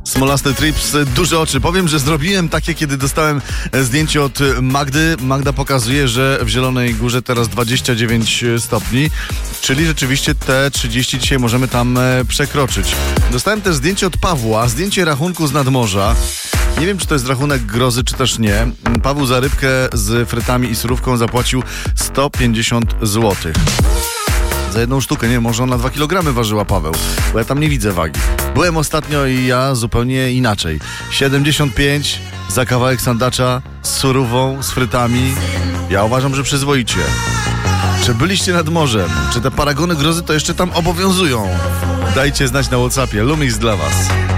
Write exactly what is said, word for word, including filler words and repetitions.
Smolasty Trips, duże oczy. Powiem, że zrobiłem takie, kiedy dostałem zdjęcie od Magdy. Magda pokazuje, że w Zielonej Górze teraz dwadzieścia dziewięć stopni, czyli rzeczywiście te trzydzieści dzisiaj możemy tam przekroczyć. Dostałem też zdjęcie od Pawła, zdjęcie rachunku z nadmorza. Nie wiem, czy to jest rachunek grozy, czy też nie. Paweł za rybkę z frytami i surówką zapłacił sto pięćdziesiąt złotych. Za jedną sztukę, nie, może ona dwa kilogramy ważyła, Paweł, bo ja tam nie widzę wagi. Byłem ostatnio i ja zupełnie inaczej. siedemdziesiąt pięć za kawałek sandacza z surówą, z frytami. Ja uważam, że przyzwoicie. Czy byliście nad morzem? Czy te paragony grozy to jeszcze tam obowiązują? Dajcie znać na WhatsAppie. Lumix dla was.